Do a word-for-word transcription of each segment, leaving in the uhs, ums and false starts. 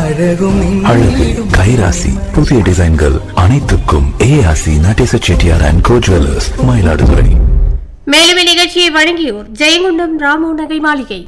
அழகு கைராசி புதிய டிசைன்கள் அனைத்துக்கும் ஏஆசி Natesa Chettiar and go jewellers, Mayiladuthurai. மேலும் நிகழ்ச்சியை வழங்கியோர் ஜெயங்கொண்டம் ராமு நகை மாளிகை.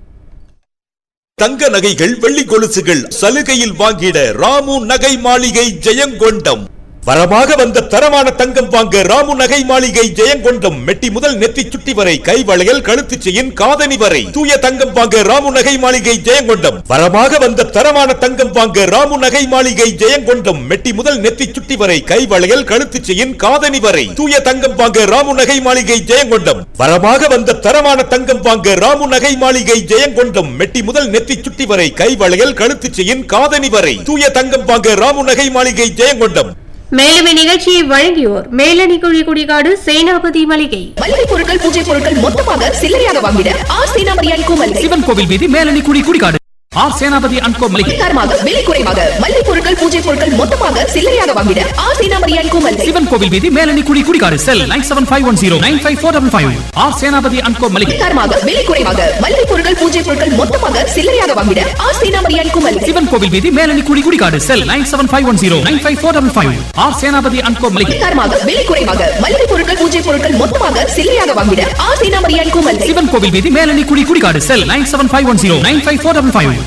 தங்க நகைகள் வெள்ளி கொலுசுகள் சலுகையில் வாங்கிட ராமு நகை மாளிகை ஜெயங்கொண்டம். வரமாக வந்த தரமான தங்கம் வாங்க ராமு நகை மாளிகை ஜெயங்கொண்டம். மெட்டி முதல் நெத்தி சுட்டி வரை கை வளையல் கழுத்து செயின் காதணி வரை தூய தங்கம் வாங்க ராமு நகை மாளிகை ஜெயங்கொண்டம். வரமாக வந்த தரமான தங்கம் வாங்க ராமு நகை மாளிகை ஜெயங்கொண்டம். மெட்டி முதல் நெத்தி சுட்டி வரை கை வளையல் கழுத்து செயின் காதணி வரை தூய தங்கம் வாங்க ராமு நகை மாளிகை ஜெயங்கொண்டம். வரமாக வந்த தரமான தங்கம் வாங்க ராமு நகை மாளிகை ஜெயங்கொண்டம். மெட்டி முதல் நெத்தி சுட்டி வரை கை வளையல் கழுத்து செயின் காதணி வரை தூய தங்கம் வாங்க ராமு நகை மாளிகை ஜெயங்கொண்டம். மேலும் இந்நிகழ்ச்சியை வழங்கியோர் மேலணி குழி குடிகாடு சேனாபதி மளிகை. மளிகை பொருட்கள் பூஜை பொருட்கள் மொத்தமாக சில்லறையாக வாங்கிட ஆர் சேனாபதி அண்ட் கோ மளிகை. சிவன் கோவில் வீதி மேலணி குழி குடிகாடு ஆர் சேனாபதி அண்ட் கோ மளிகை. தரமாக விலை குறைவாக மளிகை பொருட்கள் பூஜை பொருட்கள் மொத்தமாக சில்லறையாக வாங்கிட ஆர் சேனாபதி அண்ட் கோ மளிகை. சிவன் கோவில் வீதி மேலணி குழி குடிகாடு செல் nine seven five one zero nine five four double five. R Senapati and கோ மளிகை. தரமாக விலை குறைவாக மளிகை பொருட்கள் பூஜை பொருட்கள் மொத்தமாக சில்லறையாக வாங்கிட ஆர் சேனாபதி அண்ட் கோ மளிகை. சிவன் கோவில் வீதி மேலணி குழி குடிகாடு செல் nine seven five one zero nine five four double five. R Senapati and கோ மளிகை. தரமாக விலை குறைவாக மளிகை பொருட்கள் பூஜை பொருட்கள் மொத்தமாக சில்லறையாக வாங்கிட ஆர் சேனாபதி அண்ட் கோ மளிகை. சிவன் கோவில் வீதி மேலணி குழி குடிகாடு செல் nine seven five one zero nine five four double five.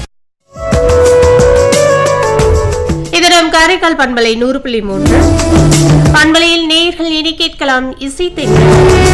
இதரம் Karaikal பண்பலை நூறு புள்ளி மூன்று பண்பலையில் நேயர்கள் இனி கேட்கலாம் இசை தென்றல்.